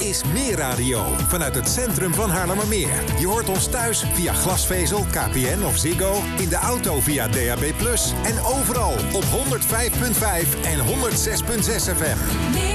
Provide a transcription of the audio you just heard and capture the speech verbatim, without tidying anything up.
is meer radio vanuit het centrum van Haarlemmermeer. Je hoort ons thuis via glasvezel, K P N of Ziggo, in de auto via D A B plus, en overal op honderdvijf komma vijf en honderdzes komma zes F M.